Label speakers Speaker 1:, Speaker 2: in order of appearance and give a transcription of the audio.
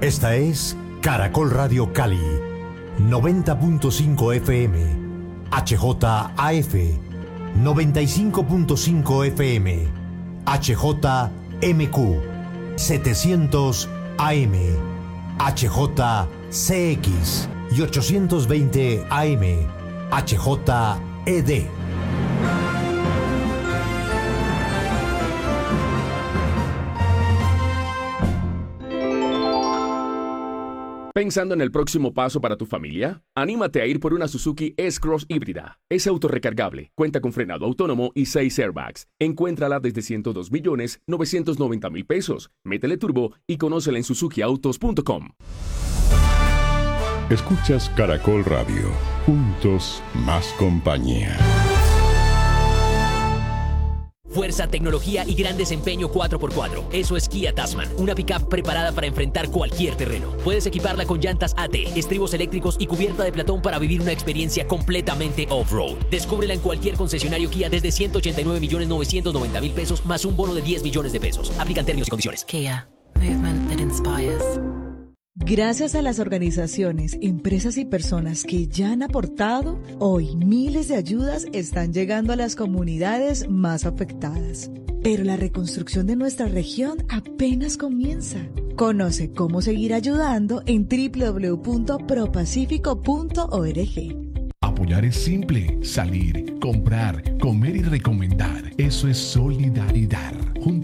Speaker 1: Esta es Caracol Radio Cali, 90.5 FM, HJAF, 95.5 FM, HJMQ, 700 AM, HJCX y 820 AM, HJED.
Speaker 2: ¿Pensando en el próximo paso para tu familia? Anímate a ir por una Suzuki S-Cross híbrida. Es autorrecargable, cuenta con frenado autónomo y 6 airbags. Encuéntrala desde 102.990.000 pesos. Métele turbo y conócela en suzukiautos.com.
Speaker 3: Escuchas Caracol Radio. Juntos, más compañía.
Speaker 4: Fuerza, tecnología y gran desempeño 4x4. Eso es Kia Tasman, una pickup preparada para enfrentar cualquier terreno. Puedes equiparla con llantas AT, estribos eléctricos y cubierta de platón para vivir una experiencia completamente off-road. Descúbrela en cualquier concesionario Kia desde 189.990.000 pesos más un bono de 10 millones de pesos. Aplican términos y condiciones.
Speaker 5: Kia, movement that inspires.
Speaker 6: Gracias a las organizaciones, empresas y personas que ya han aportado, hoy miles de ayudas están llegando a las comunidades más afectadas. Pero la reconstrucción de nuestra región apenas comienza. Conoce cómo seguir ayudando en www.propacifico.org.
Speaker 7: Apoyar es simple: salir, comprar, comer y recomendar. Eso es solidaridad.